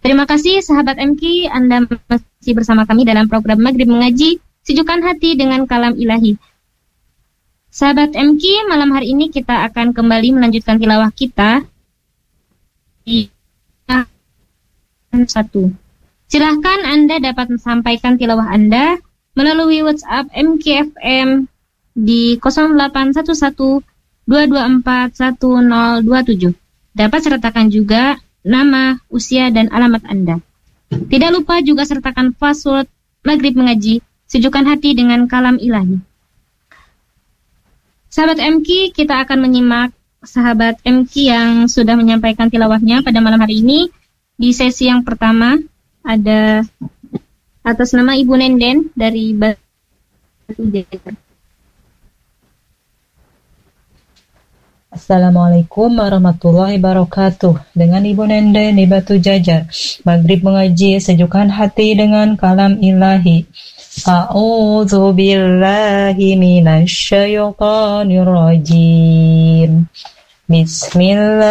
Terima kasih sahabat MK, Anda masih bersama kami dalam program Maghrib Mengaji, Sejukkan Hati dengan Kalam Ilahi. Sahabat MK, malam hari ini kita akan kembali melanjutkan tilawah kita di 1. Silahkan Anda dapat menyampaikan tilawah Anda melalui WhatsApp MKFM di 0811 224 1027. Dapat sertakan juga nama, usia, dan alamat Anda. Tidak lupa juga sertakan password Maghrib Mengaji, Sejukkan Hati dengan Kalam Ilahi. Sahabat MK, kita akan menyimak sahabat MK yang sudah menyampaikan tilawahnya pada malam hari ini. Di sesi yang pertama ada atas nama Ibu Nenden dari Batu Jajar. Assalamualaikum warahmatullahi wabarakatuh. Dengan Ibu Nenden di Batu Jajar, Maghrib Mengaji, Sejukkan Hati dengan Kalam Ilahi. A'udzu billahi minasy syaithanir rajim. Bismillah.